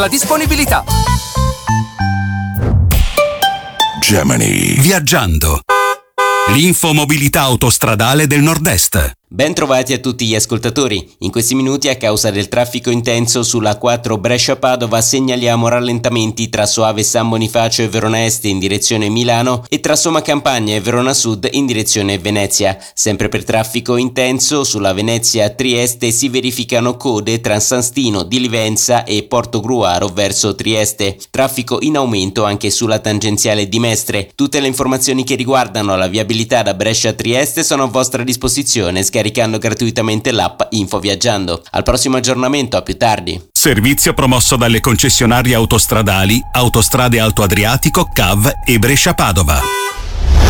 la disponibilità. Gemini. Viaggiando. L'infomobilità autostradale del Nord-Est. Ben trovati a tutti gli ascoltatori. In questi minuti, a causa del traffico intenso sulla 4 Brescia-Padova, segnaliamo rallentamenti tra Soave San Bonifacio e Verona Est in direzione Milano e tra Soma Campagna e Verona Sud in direzione Venezia. Sempre per traffico intenso sulla Venezia-Trieste si verificano code tra San Stino di Livenza e Portogruaro verso Trieste. Traffico in aumento anche sulla tangenziale di Mestre. Tutte le informazioni che riguardano la viabilità da Brescia a Trieste sono a vostra disposizione scaricando gratuitamente l'app Info Viaggiando. Al prossimo aggiornamento, a più tardi. Servizio promosso dalle concessionarie autostradali Autostrade Alto Adriatico, CAV e Brescia Padova.